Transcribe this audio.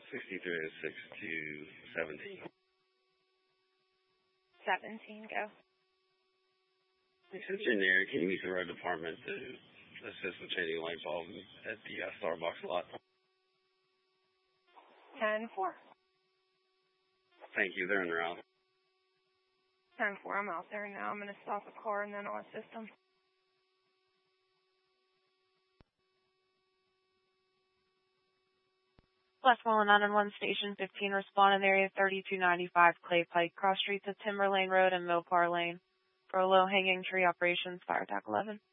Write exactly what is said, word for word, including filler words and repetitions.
sixty-three oh six to seventeen. seventeen, go. Since you're near, can you use the road department to assist with changing light bulbs at the uh, Starbucks lot? ten four. Thank you. They're en route. ten four, I'm out there now. I'm going to stop the car and then I'll assist them. Westmoreland nine one one Station fifteen, respond in area thirty-two ninety-five Clay Pike, cross streets of Timber Lane Road and Mopar Lane. For a low-hanging tree operations, fire attack eleven.